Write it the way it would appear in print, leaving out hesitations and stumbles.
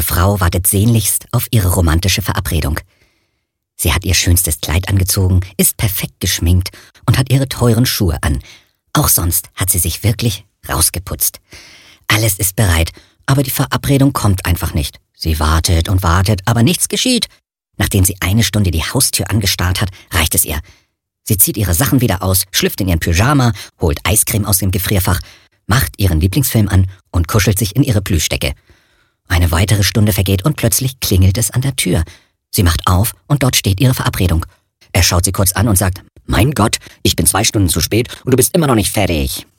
Frau wartet sehnlichst auf ihre romantische Verabredung. Sie hat ihr schönstes Kleid angezogen, ist perfekt geschminkt und hat ihre teuren Schuhe an. Auch sonst hat sie sich wirklich rausgeputzt. Alles ist bereit, aber die Verabredung kommt einfach nicht. Sie wartet und wartet, aber nichts geschieht. Nachdem sie 1 Stunde die Haustür angestarrt hat, reicht es ihr. Sie zieht ihre Sachen wieder aus, schlüpft in ihren Pyjama, holt Eiscreme aus dem Gefrierfach, macht ihren Lieblingsfilm an und kuschelt sich in ihre Plüschdecke. Eine weitere Stunde vergeht und plötzlich klingelt es an der Tür. Sie macht auf und dort steht ihre Verabredung. Er schaut sie kurz an und sagt, »Mein Gott, ich bin 2 Stunden zu spät und du bist immer noch nicht fertig.«